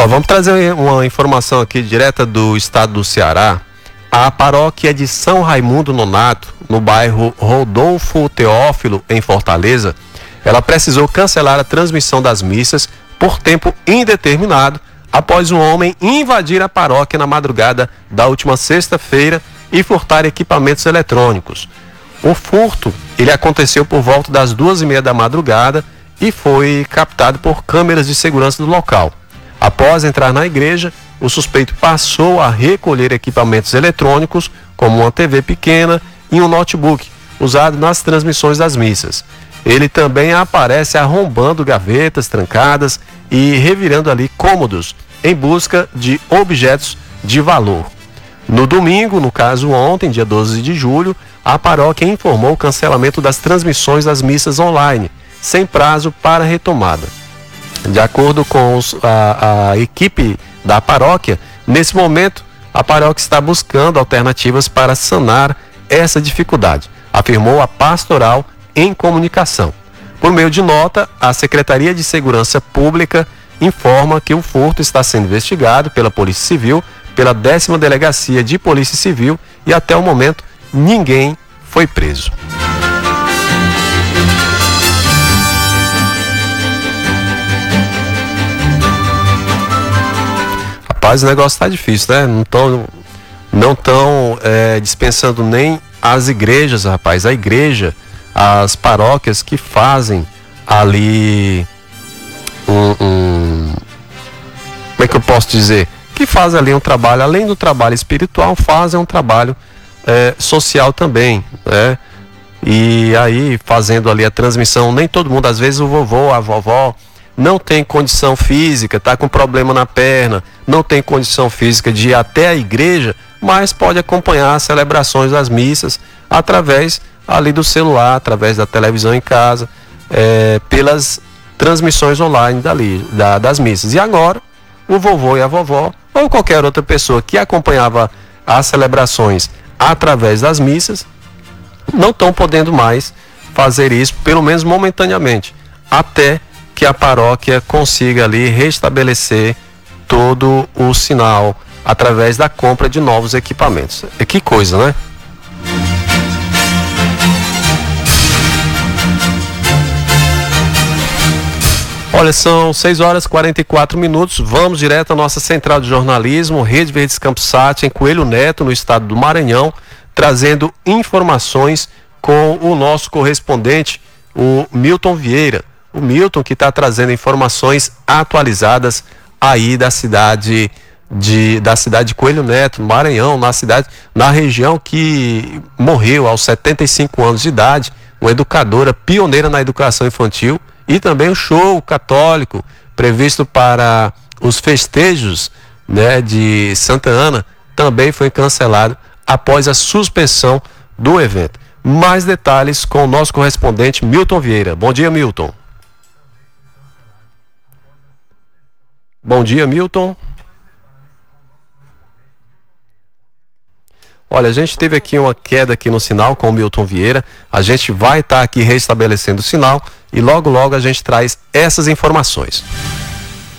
Ó, vamos trazer uma informação aqui direta do estado do Ceará. A paróquia de São Raimundo Nonato, no bairro Rodolfo Teófilo, em Fortaleza, ela precisou cancelar a transmissão das missas por tempo indeterminado após um homem invadir a paróquia na madrugada da última sexta-feira e furtar equipamentos eletrônicos. O furto, ele aconteceu por volta das 2h30 da madrugada e foi captado por câmeras de segurança do local. Após entrar na igreja, o suspeito passou a recolher equipamentos eletrônicos, como uma TV pequena e um notebook, usado nas transmissões das missas. Ele também aparece arrombando gavetas trancadas e revirando ali cômodos em busca de objetos de valor. No domingo, no caso ontem, dia 12 de julho, a paróquia informou o cancelamento das transmissões das missas online, sem prazo para retomada. De acordo com a equipe da paróquia, nesse momento, a paróquia está buscando alternativas para sanar essa dificuldade, afirmou a pastoral em comunicação. Por meio de nota, a Secretaria de Segurança Pública informa que o furto está sendo investigado pela Polícia Civil, pela 10ª Delegacia de Polícia Civil e até o momento ninguém foi preso. Rapaz, o negócio tá difícil, né? Não tão dispensando nem as igrejas, rapaz. A igreja, as paróquias que fazem ali como é que eu posso dizer? Que fazem ali um trabalho, além do trabalho espiritual, fazem um trabalho social também, né? E aí, fazendo ali a transmissão, nem todo mundo, às vezes o vovô, a vovó, não tem condição física, está com problema na perna, não tem condição física de ir até a igreja, mas pode acompanhar as celebrações das missas através ali do celular, através da televisão em casa, pelas transmissões online das missas. E agora, o vovô e a vovó, ou qualquer outra pessoa que acompanhava as celebrações através das missas, não estão podendo mais fazer isso, pelo menos momentaneamente, até que a paróquia consiga ali restabelecer todo o sinal através da compra de novos equipamentos. Que coisa, né? Olha, são 6h44. Vamos direto à nossa central de jornalismo, Rede Verdes Campsat, em Coelho Neto, no estado do Maranhão, trazendo informações com o nosso correspondente, o Milton Vieira. O Milton, que está trazendo informações atualizadas aí da cidade de Coelho Neto, no Maranhão, na região que morreu aos 75 anos de idade, uma educadora pioneira na educação infantil, e também o show católico previsto para os festejos, né, de Santa Ana também foi cancelado após a suspensão do evento. Mais detalhes com o nosso correspondente Milton Vieira. Bom dia, Milton. Bom dia, Milton. Olha, a gente teve aqui uma queda aqui no sinal com o Milton Vieira. A gente vai estar aqui restabelecendo o sinal e logo a gente traz essas informações.